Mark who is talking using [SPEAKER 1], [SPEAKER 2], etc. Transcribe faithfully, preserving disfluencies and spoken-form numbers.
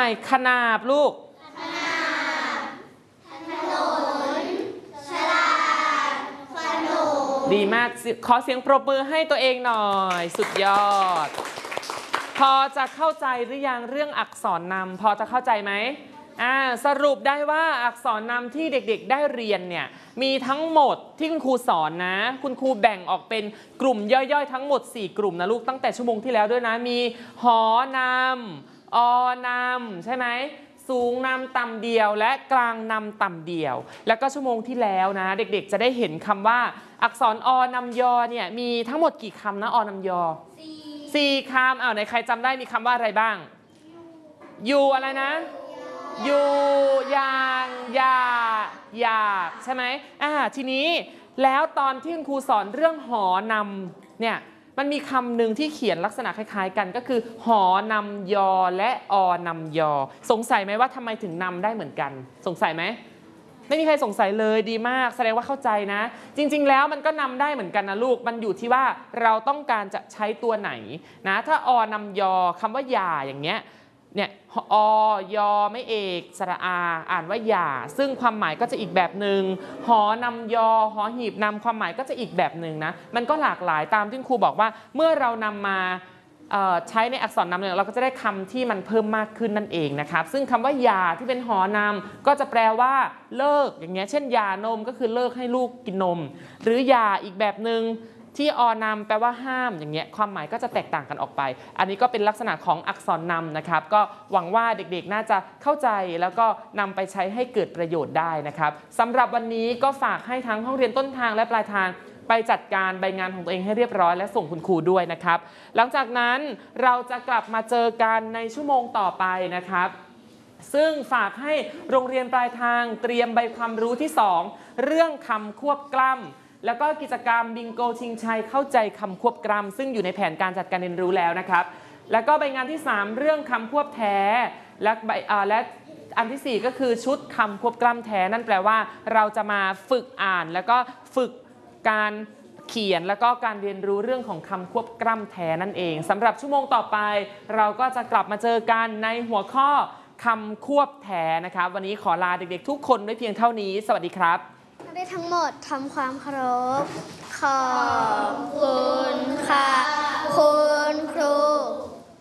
[SPEAKER 1] ขนาบลูก
[SPEAKER 2] ขนาบถนนฉลาดขนม
[SPEAKER 1] ดีมากขอเสียงปรบมือให้ตัวเองหน่อยสุดยอดพอจะเข้าใจหรือยังเรื่องอักษรนำพอจะเข้าใจไหมอ่าสรุปได้ว่าอักษรนำที่เด็กๆได้เรียนเนี่ยมีทั้งหมดที่คุณครูสอนนะคุณครูแบ่งออกเป็นกลุ่มย่อยๆทั้งหมดสี่กลุ่มนะลูกตั้งแต่ชั่วโมงที่แล้วด้วยนะมีหอนำอนำใช่ไหมสูงนำต่ำเดียวและกลางนำต่ำเดียวแล้วก็ชั่วโมงที่แล้วนะเด็กๆจะได้เห็นคำว่าอักษรอนำยอเนี่ยมีทั้งหมดกี่คำนะอนำยอสี่คำอ้าวไหนใครจำได้มีคำว่าอะไรบ้างอยู่อะไรนะอยู่อย่างอย่าอยากใช่ไหมอ่าทีนี้แล้วตอนที่คุณครูสอนเรื่องหอนำเนี่ยมันมีคำหนึ่งที่เขียนลักษณะคล้ายๆกันก็คือหอนำยอและอนำยอสงสัยไหมว่าทำไมถึงนำได้เหมือนกันสงสัยไหมไม่มีใครสงสัยเลยดีมากแสดงว่าเข้าใจนะจริงๆแล้วมันก็นำได้เหมือนกันนะลูกมันอยู่ที่ว่าเราต้องการจะใช้ตัวไหนนะถ้าอนำยอคำว่าอย่าอย่างเงี้ยเนี่ยอยอไม่เอกสระอาอ่านว่าอย่าซึ่งความหมายก็จะอีกแบบหนึ่งหอนำยอหอหีบนำความหมายก็จะอีกแบบหนึ่งนะมันก็หลากหลายตามที่ครูบอกว่าเมื่อเรานำมาใช้ในอักษรนำเนี่ยเราก็จะได้คำที่มันเพิ่มมากขึ้นนั่นเองนะครับซึ่งคำว่าอย่าที่เป็นหอนำก็จะแปลว่าเลิกอย่างเงี้ยเช่นอย่านมก็คือเลิกให้ลูกกินนมหรืออย่าอีกแบบหนึ่งที่อนำแปลว่าห้ามอย่างเงี้ยความหมายก็จะแตกต่างกันออกไปอันนี้ก็เป็นลักษณะของอักษรนำนะครับก็หวังว่าเด็กๆน่าจะเข้าใจแล้วก็นำไปใช้ให้เกิดประโยชน์ได้นะครับสำหรับวันนี้ก็ฝากให้ทั้งห้องเรียนต้นทางและปลายทางไปจัดการใบงานของตัวเองให้เรียบร้อยและส่งคุณครูด้วยนะครับหลังจากนั้นเราจะกลับมาเจอกันในชั่วโมงต่อไปนะครับซึ่งฝากให้โรงเรียนปลายทางเตรียมใบความรู้ที่สองเรื่องคำควบกล้ำแล้วก็กิจกรรมบิงโกชิงชัยเข้าใจคำควบกล้ำซึ่งอยู่ในแผนการจัดการเรียนรู้แล้วนะครับแล้วก็ใบงานที่สามเรื่องคำควบแท้และใบและอันที่สี่ก็คือชุดคำควบกล้ำแท้นั่นแปลว่าเราจะมาฝึกอ่านแล้วก็ฝึกการเขียนแล้วก็การเรียนรู้เรื่องของคำควบกล้ำแท้นั่นเองสำหรับชั่วโมงต่อไปเราก็จะกลับมาเจอกันในหัวข้อคำควบแท้นะครับวันนี้ขอลาเด็กๆทุกคนด้วยเพียงเท่านี้สวัสดีครับ
[SPEAKER 2] ได้ทั้งหมดทำความเคารพขอบคุณค่ะคุณครู